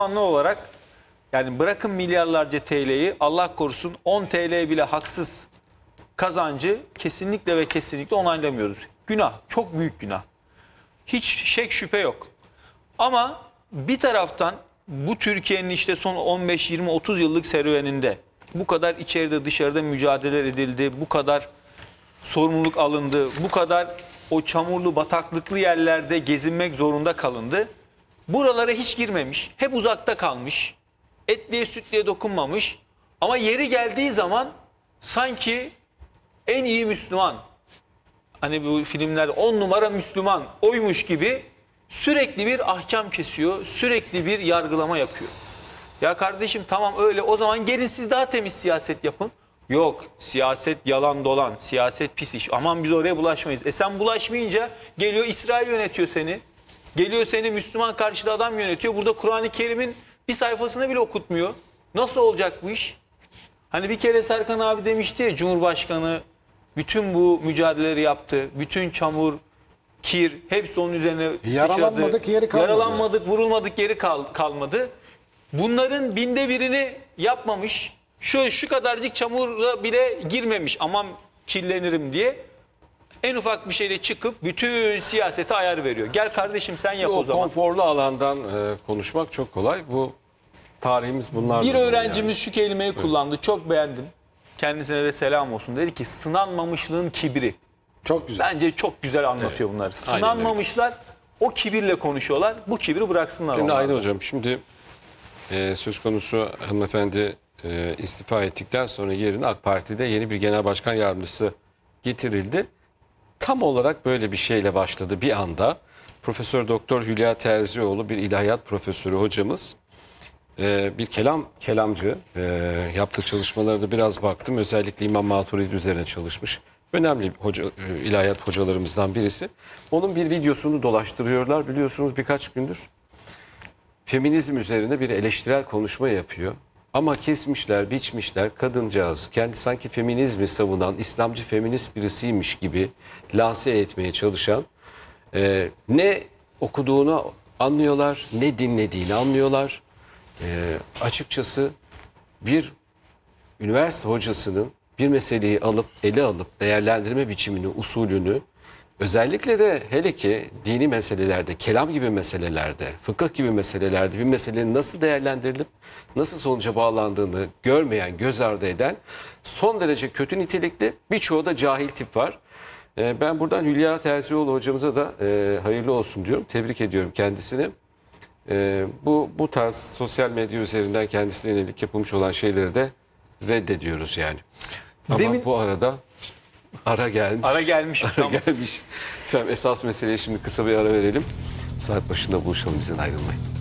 Anlı olarak yani bırakın milyarlarca TL'yi, Allah korusun 10 TL bile haksız kazancı kesinlikle ve kesinlikle onaylamıyoruz. Günah, çok büyük günah. Hiç şek şüphe yok. Ama bir taraftan bu Türkiye'nin işte son 15, 20, 30 yıllık serüveninde bu kadar içeride dışarıda mücadele edildi, bu kadar sorumluluk alındı, bu kadar o çamurlu bataklıklı yerlerde gezinmek zorunda kalındı. Buralara hiç girmemiş, hep uzakta kalmış, etliye sütliye dokunmamış ama yeri geldiği zaman sanki en iyi Müslüman, hani bu filmler 10 numara Müslüman oymuş gibi sürekli bir ahkam kesiyor, sürekli bir yargılama yapıyor. Ya kardeşim tamam öyle, o zaman gelin siz daha temiz siyaset yapın. Yok, siyaset yalan dolan, siyaset pis iş. Aman biz oraya bulaşmayız. Sen bulaşmayınca geliyor İsrail yönetiyor seni. Geliyor seni Müslüman karşıtı adam yönetiyor. Burada Kur'an-ı Kerim'in bir sayfasını bile okutmuyor. Nasıl olacak bu iş? Hani bir kere Serkan abi demişti ya, Cumhurbaşkanı bütün bu mücadeleleri yaptı. Bütün çamur, kir hepsi onun üzerine Yaralanmadık sıçradı. yeri kalmadı. Yaralanmadık, vurulmadık yeri kalmadı. Bunların binde birini yapmamış. Şu kadarcık çamura bile girmemiş. Aman kirlenirim diye. En ufak bir şeyle çıkıp bütün siyasete ayar veriyor. Gel kardeşim sen yap o O zaman. konforlu alandan konuşmak çok kolay. Bu tarihimiz bunlar. Bir öğrencimiz şu kelimeyi kullandı. Çok beğendim. Kendisine de selam olsun. Dedi ki sınanmamışlığın kibri. Çok güzel. Bence çok güzel anlatıyor bunları. Aynen Sınanmamışlar, o kibirle konuşuyorlar. Bu kibri bıraksınlar. Şimdi onlar. aynı hocam. Şimdi söz konusu hanımefendi istifa ettikten sonra yerine AK Parti'de yeni bir genel başkan yardımcısı getirildi. Tam olarak böyle bir şeyle başladı bir anda. Profesör Doktor Hülya Terzioğlu, bir ilahiyat profesörü hocamız, bir kelamcı, yaptığı çalışmalarda biraz baktım. Özellikle İmam Maturidi üzerine çalışmış. Önemli hoca, ilahiyat hocalarımızdan birisi. Onun bir videosunu dolaştırıyorlar biliyorsunuz birkaç gündür. Feminizm üzerine bir eleştirel konuşma yapıyor. Ama kesmişler, biçmişler kadıncağız. Kendi sanki feminizmi savunan, İslamcı feminist birisiymiş gibi lanse etmeye çalışan, ne okuduğunu anlıyorlar, ne dinlediğini anlıyorlar. Açıkçası bir üniversite hocasının bir meseleyi ele alıp değerlendirme biçimini, usulünü, özellikle de hele ki dini meselelerde, kelam gibi meselelerde, fıkıh gibi meselelerde bir meselenin nasıl değerlendirilip nasıl sonuca bağlandığını görmeyen, göz ardı eden son derece kötü nitelikli, birçoğu da cahil tip var. Ben buradan Hülya Terzioğlu hocamıza da hayırlı olsun diyorum. Tebrik ediyorum kendisini. Bu tarz sosyal medya üzerinden kendisine yönelik yapılmış olan şeyleri de reddediyoruz yani. Ama bu arada ara gelmiş. Ara gelmiş. Ara Tamam. gelmiş. Efendim esas meseleye şimdi kısa bir ara verelim. Saat başında buluşalım, bizden ayrılmayın.